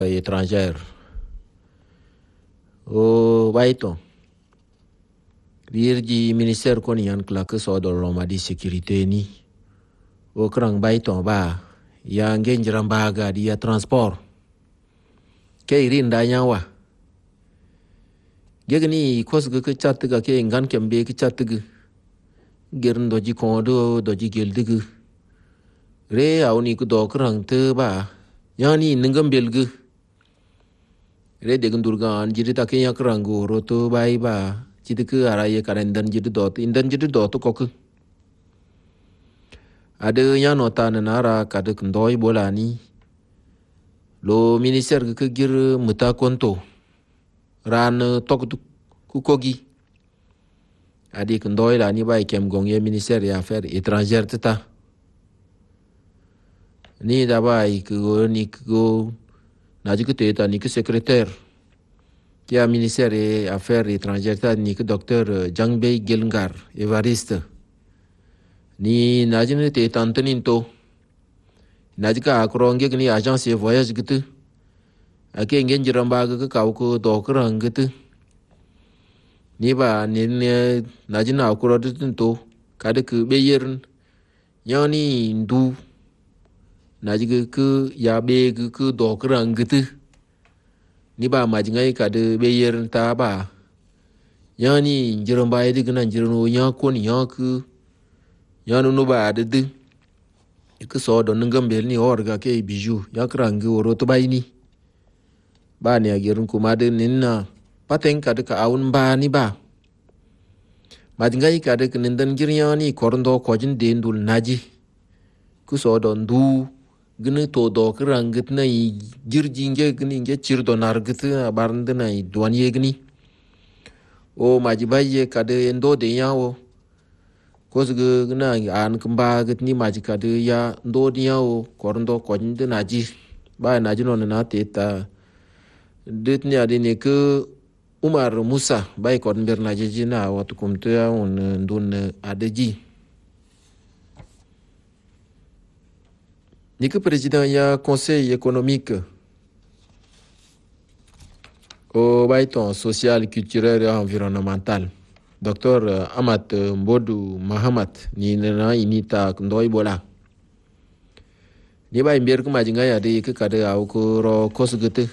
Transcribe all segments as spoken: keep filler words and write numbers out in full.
étrangère o baito dirji ministère kon yan kla ke so do loma di sécurité ni o krang baito ba ya ngenjira mbaga di ya transport ke irinda nyawa gegni kosga ke chatga ke ngan kembe ke chatga gerin doji kondo doji geldigu re awni ku do krang te ba yani ningam belgu re degun durga an jidi ta ke ya krang go roto bai ba jidi ke araye karendan jidi dot indan jidi dot kok ade ya nota na nara kade ndoi bolani lo ministère ke gir muta konto ran tok ku kogi adi ndoi la ni bai kem gong ye ministère ya affaires étrangères tata ni da bai ku ni ku na ji ku teta ni ku secrétaire qui a ministère des affaires étrangères ta ni ku docteur Jangbei Gelngar Evariste ni na ji ne teta antanin to na ji ka akronge ni agence de voyage gitu ake ngen jiramba ga ka ko dokran gitu ni ba ni na ji na akro din to kada ku beyer yani ndu na ji ku ya be ku dokran gitu ni ba ma ji ngai kada beyer ta ba yani jiramba ya digna jirno ya ko ni ya ku ya no ba da du ku so do ngam bel ni orga ke biju ya krangi oro to bayni ba ne agirin kuma de ninna paten ka de ka awun ba ni ba ma dingai ka de nindan girnya ni korndo kojin de ndul naji ku so do ndu gni to do krangit na girji nge gni nge cirdo nargit barnd na duan yegni o maji baye ka de endo de yawo kosga gna an kamba git ni maji ka de ya ndo diawo korndo kojin de naji ba naji no na teta dit ni adi ne ke Umar Musa bai kon ber naji jina watu kumtu ya un ndun adeji ni ke président ya conseil économique au baiton social culturel et environnemental docteur Amat Mbodu Mahamat ni na inita ndoi bola ni bai mber kuma jinga ya de ke kada au ko ro kosgete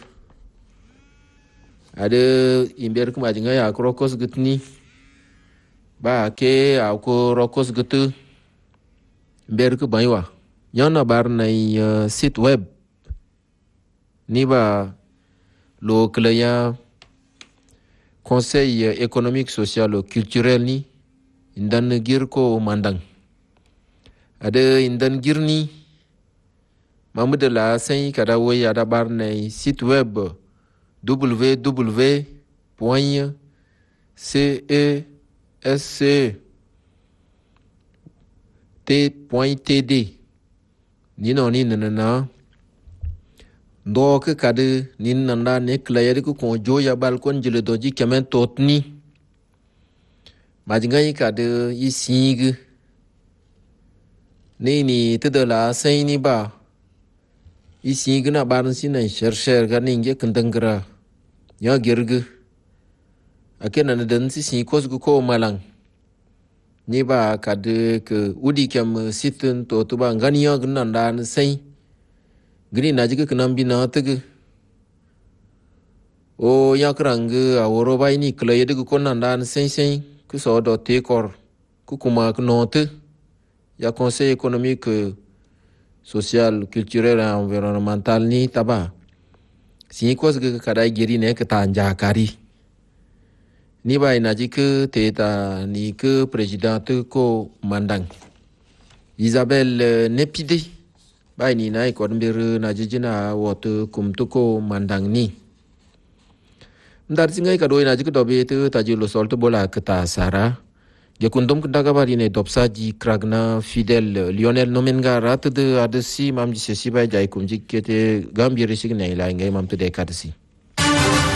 ade imber kuma jinga ya ko ro kosgete ni ba ke au ko ro kosgete mber ku baiwa yana bar na uh, site web ni ba lo klaya conseil économique social culturel ni indan gir ko mandang ade indan gir ni mamuda la sai kada woya da bar na site web w w w point cesc point t d ni no ni nana ndo ke kade ni nanda ne klayari ko ko joya balkon jile doji kemen totni majinga yi kade yi sing ni ni tedala sai ni ba yi sing na baran sinan chercher ga ninge kandangra ya gergu akena na dan si sin kosgu ko malang ni ba kade ke udi kem sitin to to ba ngania gnan dan sai gini naji ke nambi na tege o ya krang a woro bai ni klaye de ko nan dan sai sai ku so do te kor ku kuma ku note ya conseil économique social culturel et environnemental ni taba si ko ke kada giri ne ka tanja kari ni bai naji ke teta ni ke présidente ko mandang Isabelle Nepide bai ni nai ko mbir naji jina wotu kumtuko mandang ni ndar singai ka doi naji ko dobe te taji lo solto bola kata sara ge kundum daga bari ne dopsa ji kragna fidèle Lionel Nomenga rat de adesi mam ji sesi bai jai kumji kete gambiri signe ila ngai mam te de kadsi